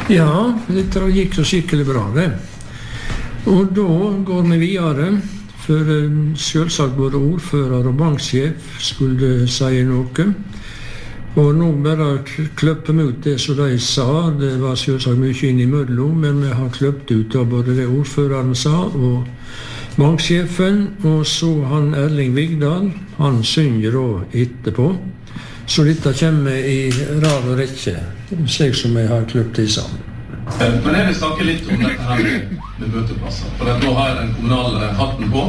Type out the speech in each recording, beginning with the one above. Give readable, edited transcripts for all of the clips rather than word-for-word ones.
Ja, det gikk så skikkelig bra det. Og da går vi videre, for selvsagt både ordfører og banksjef skulle si noe. Og nå bare kløpper vi ut det som de sa. Det var selvsagt mye inn imellom, men vi har kløpt ut av både det ordføreren sa og banksjefen, og så han Erling Vigdal, han synger da etterpå. Så dette kommer i rad og rekke, slik som jeg har kløpt det sammen. Men jeg vil snakke litt om dette her med møteplasser, for nå har jeg den kommunale hatten på,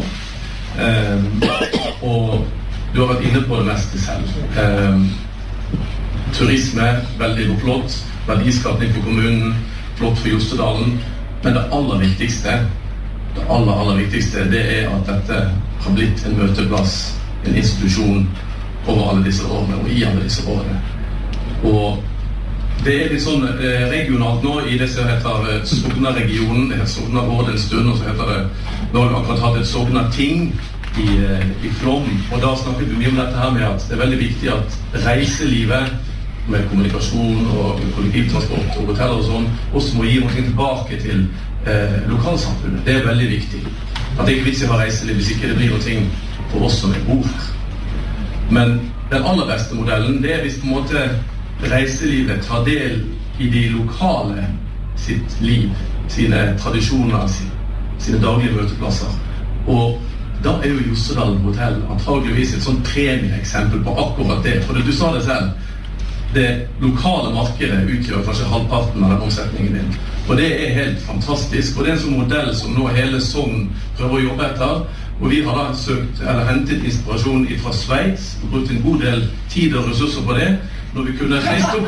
og du har vært inne på det meste selv. Turisme, veldig flott, verdiskapning for kommunen, flott for Jostedalen, men det aller viktigste, det at dette har blitt en møteplass, en institusjon over alle disse årene, og i alle disse årene. Og det litt sånn regionalt nå i det som heter Sogna-regionen, det heter Sogna-rådet en stund, og så heter det, nå har vi akkurat hatt et Sogna-ting i Flåm, og da snakket vi mye om dette her med at det er veldig viktig at reiselivet med kommunikasjon og kollektivtransport og hoteller og sånn, også må gi noe tilbake til lokalsamfunnet. Det er veldig viktig. At det ikke er vits i å ha reiseliv hvis ikke det blir noe for oss som bor her. Men den aller beste modellen, det hvis på en måte reiselivet tar del i de lokale sitt liv, sine tradisjoner, sine daglige møteplasser. Og da jo Jostedalen Hotell antageligvis et sånn premieeksempel på akkurat det. For du sa det selv, det lokale markedet utgjør kanskje halvparten av den omsetningen din. Og det helt fantastisk, og det en sånn modell som nå hele Sogn prøver å jobbe etter. Og vi har da hentet inspirasjon fra Sveits, og brukt en god del tid og ressurser på det, når vi kunne reist opp.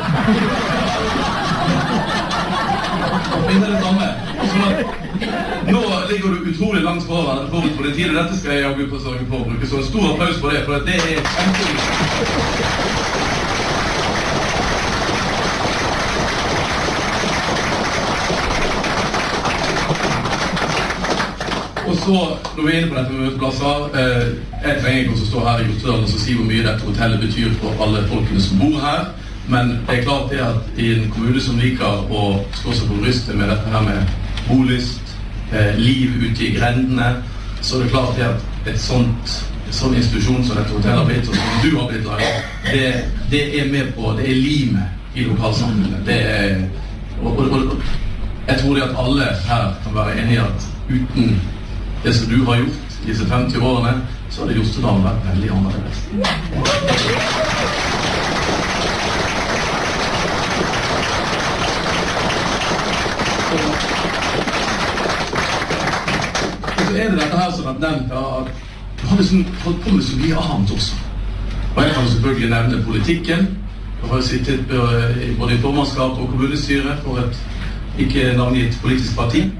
Og det det samme. Nå ligger du utrolig langt forut på den tiden. Dette skal jeg jaggu på sørge for å bruke. Så en stor applaus på det, for det kjempeviktig. Og så, når vi inne på dette med møteplasser, jeg trenger ikke å stå her i Jostedalen og si hvor mye dette hotellet betyr for alle folkene som bor her, men det klart det at i en kommune som liker å slå seg på brystet med dette her med bolyst, liv ute i grendene, så det klart det at et sånn institusjon som dette hotellet har blitt, og som du har blitt laget, det med på, det limet i lokalsamfunnet. Og jeg tror det at alle her kan være enige at uten det som du har gjort i disse 50 årene, så hadde Jostedalen vært veldig annerledes. Og så det dette her som har nevnt, at du hadde holdt på med så mye annet også. Og jeg kan selvfølgelig nevne politikken. Jeg har sittet både i formannskap og kommunestyre for et ikke navngitt politisk parti.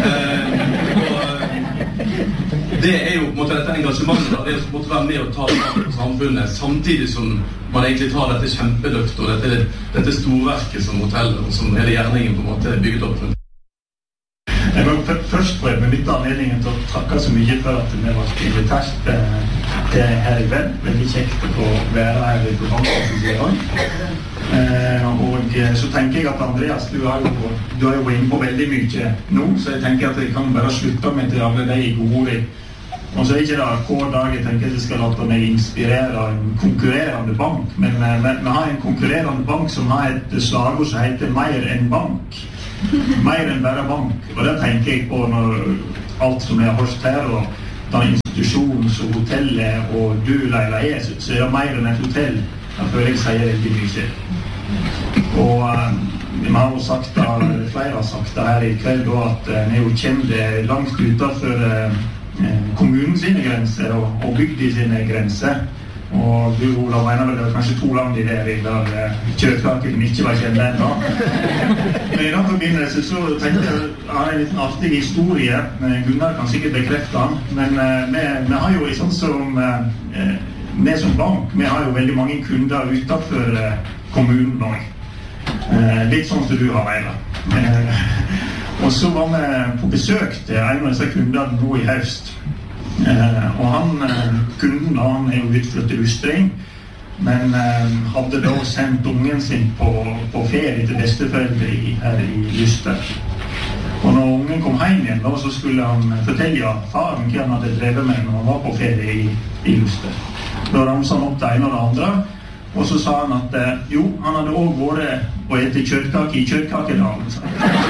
Det jo på en måte dette engasjementet, det på en måte være med å ta det på samfunnet, samtidig som man egentlig tar dette kjempeløft og dette storverket som hotellet, og som hele gjerningen på en måte bygget opp. Jeg vil først få benytte anledningen til å takke så mye for at vi var invitert til her i kveld. Veldig kjekt å være her i programmet i dag. Og så tenker jeg at Andreas, du har jo vært inne på veldig mye nå, så jeg tenker at jeg kan bare slutte med til alle de gode ord. Og så ikke det hver dag jeg tenker at jeg skal la meg inspirere en konkurrerende bank, men vi har en konkurrerende bank som har et slagord som heter mer enn bank. Mer enn bare bank. Og det tenker jeg på når alt som jeg har hørt her, og den institusjonen som hotellet og du, Leila, så det mer enn et hotell. Da føler jeg sier veldig mye. Og vi har jo sagt det, flere har sagt det her i kveld, at vi jo kommer langt utenfor kommunen sine grenser og bygde sine grenser. Og du, Olav, mener vel det var kanskje 2 land i det der kjøtkaken ikke var kjent ennå. Men i den forbindelse så tenkte jeg en liten artig historie. Gunnar kan sikkert bekrefte den, men vi har jo sånn som vi som bank, vi har jo veldig mange kunder utenfor kommunen nå. Litt sånn som du har, Leila. Og så var vi på besøk til en av disse kundene nå i høst. Og kunden, han jo utflyttet til Ustring, men hadde da sendt ungen sin på ferie til besteforeldre her i Luster. Og når ungen kom hjem igjen, da, så skulle han fortelle faren hva han hadde drevet med når han var på ferie i Luster. Da ramset han opp det ene og det andre, og så sa han at jo, han hadde også vært og etter kjøttkake i Kjøttkakedalen.